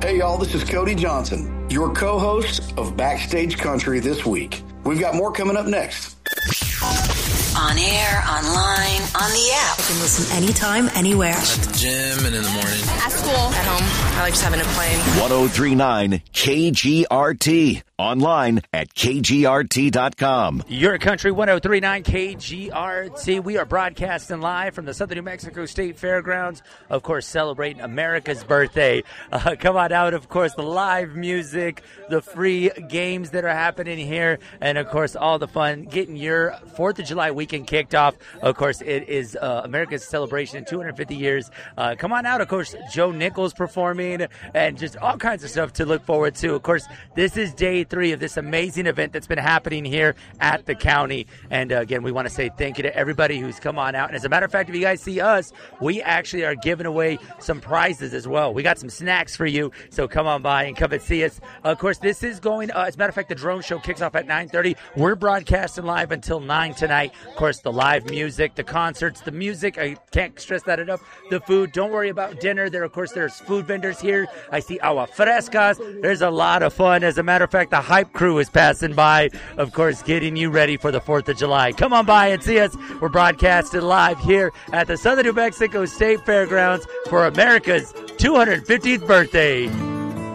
Hey, y'all, this is Cody Johnson, your co-host of Backstage Country this week. We've got more coming up next. On air, online, on the app. You can listen anytime, anywhere. At the gym and in the morning. At school. At home. I like just having it playing. 103.9 KGRT. Online at KGRT.com. Your country, 103.9 KGRT. We are broadcasting live from the Southern New Mexico State Fairgrounds. Of course, celebrating America's birthday. Come on out, of course, the live music, the free games that are happening here, and, of course, all the fun. Getting your 4th of July weekend kicked off. Of course, it is America's celebration in 250 years. Come on out. Of course, Joe Nichols performing and just all kinds of stuff to look forward to. Of course, this is day 3 of this amazing event that's been happening here at the county. And again, we want to say thank you to everybody who's come on out. And as a matter of fact, if you guys see us, we actually are giving away some prizes as well. We got some snacks for you, so come on by and come and see us. Of course, this is going, as a matter of fact, the drone show kicks off at 9:30. We're broadcasting live until 9 tonight. Of course, the live music, the concerts, the music, I can't stress that enough. The food, don't worry about dinner. Of course, there's food vendors here. I see agua frescas. There's a lot of fun. As a matter of fact, the hype crew is passing by, of course, getting you ready for the 4th of July. Come on by and see us. We're broadcasting live here at the Southern New Mexico State Fairgrounds for America's 250th birthday.